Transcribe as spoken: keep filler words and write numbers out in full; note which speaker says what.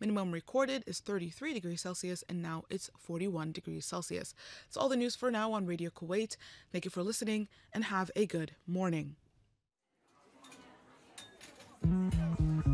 Speaker 1: Minimum recorded is thirty-three degrees Celsius, and now it's forty-one degrees Celsius. That's all the news for now on Radio Kuwait. Thank you for listening, and have a good morning.